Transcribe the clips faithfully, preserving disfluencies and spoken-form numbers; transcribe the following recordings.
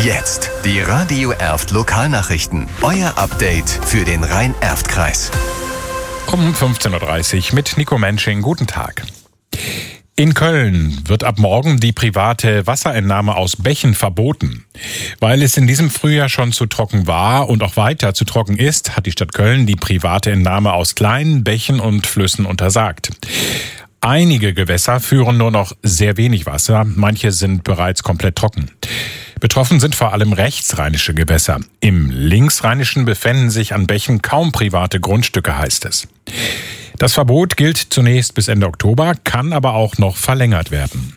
Jetzt die Radio Erft Lokalnachrichten. Euer Update für den Rhein-Erft-Kreis. Um fünfzehn Uhr dreißig mit Nico Mensching. Guten Tag. In Köln wird ab morgen die private Wasserentnahme aus Bächen verboten. Weil es in diesem Frühjahr schon zu trocken war und auch weiter zu trocken ist, hat die Stadt Köln die private Entnahme aus kleinen Bächen und Flüssen untersagt. Einige Gewässer führen nur noch sehr wenig Wasser, manche sind bereits komplett trocken. Betroffen sind vor allem rechtsrheinische Gewässer. Im linksrheinischen befinden sich an Bächen kaum private Grundstücke, heißt es. Das Verbot gilt zunächst bis Ende Oktober, kann aber auch noch verlängert werden.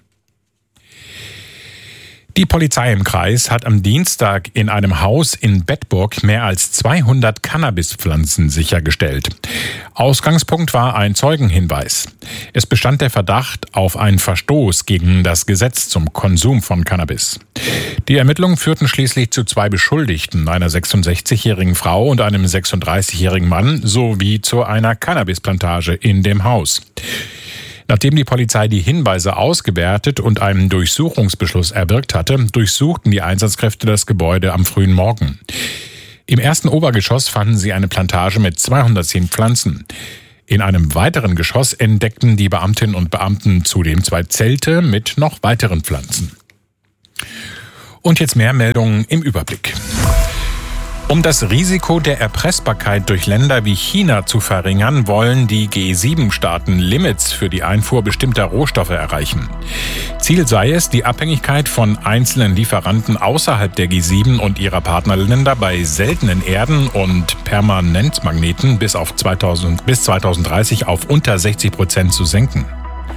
Die Polizei im Kreis hat am Dienstag in einem Haus in Bedburg mehr als zweihundert Cannabispflanzen sichergestellt. Ausgangspunkt war ein Zeugenhinweis. Es bestand der Verdacht auf einen Verstoß gegen das Gesetz zum Konsum von Cannabis. Die Ermittlungen führten schließlich zu zwei Beschuldigten, einer sechsundsechzigjährigen Frau und einem sechsunddreißigjährigen Mann, sowie zu einer Cannabisplantage in dem Haus. Nachdem die Polizei die Hinweise ausgewertet und einen Durchsuchungsbeschluss erwirkt hatte, durchsuchten die Einsatzkräfte das Gebäude am frühen Morgen. Im ersten Obergeschoss fanden sie eine Plantage mit zweihundertzehn Pflanzen. In einem weiteren Geschoss entdeckten die Beamtinnen und Beamten zudem zwei Zelte mit noch weiteren Pflanzen. Und jetzt mehr Meldungen im Überblick. Um das Risiko der Erpressbarkeit durch Länder wie China zu verringern, wollen die G sieben Staaten Limits für die Einfuhr bestimmter Rohstoffe erreichen. Ziel sei es, die Abhängigkeit von einzelnen Lieferanten außerhalb der G sieben und ihrer Partnerländer bei seltenen Erden und Permanentmagneten bis auf zweitausend, bis zweitausenddreißig auf unter sechzig Prozent zu senken.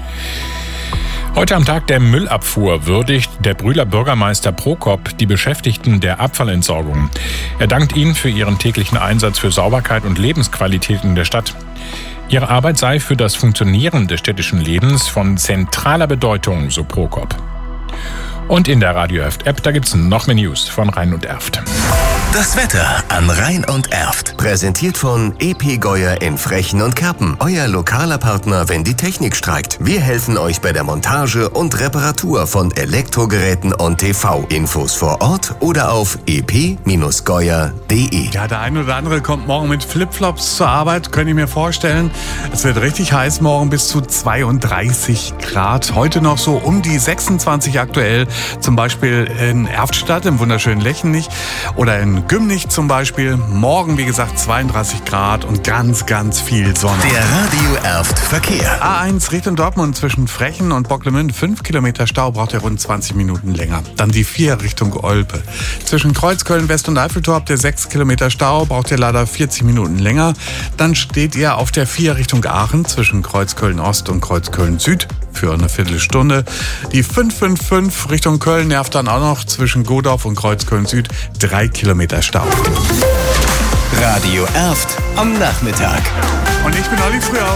Heute am Tag der Müllabfuhr würdigt der Brühler Bürgermeister Prokop die Beschäftigten der Abfallentsorgung. Er dankt ihnen für ihren täglichen Einsatz für Sauberkeit und Lebensqualität in der Stadt. Ihre Arbeit sei für das Funktionieren des städtischen Lebens von zentraler Bedeutung, so Prokop. Und in der Radio Erft-App, da gibt's noch mehr News von Rhein und Erft. Das Wetter an Rhein und Erft. Präsentiert von E P Geuer in Frechen und Kerpen. Euer lokaler Partner, wenn die Technik streikt. Wir helfen euch bei der Montage und Reparatur von Elektrogeräten und T V. Infos vor Ort oder auf e p Bindestrich geuer punkt de. Ja, der eine oder andere kommt morgen mit Flipflops zur Arbeit, könnte ich mir vorstellen. Es wird richtig heiß morgen, bis zu zweiunddreißig Grad. Heute noch so um die sechsundzwanzig aktuell. Zum Beispiel in Erftstadt, im wunderschönen Lechenich oder in Gümnich zum Beispiel. Morgen, wie gesagt, zweiunddreißig Grad und ganz, ganz viel Sonne. Der Radio Erft Verkehr. A eins Richtung Dortmund zwischen Frechen und Bocklemünd. fünf Kilometer Stau, braucht ihr rund zwanzig Minuten länger. Dann die vier Richtung Olpe. Zwischen Kreuzköln West und Eiffeltor habt ihr sechs Kilometer Stau, braucht ihr leider vierzig Minuten länger. Dann steht ihr auf der vier Richtung Aachen zwischen Kreuzköln Ost und Kreuzköln Süd für eine Viertelstunde. Die fünf fünf fünf Richtung Köln nervt dann auch noch zwischen Godorf und Kreuzköln Süd. drei Kilometer Stau. Radio Erft am Nachmittag. Und ich bin Olli Früher.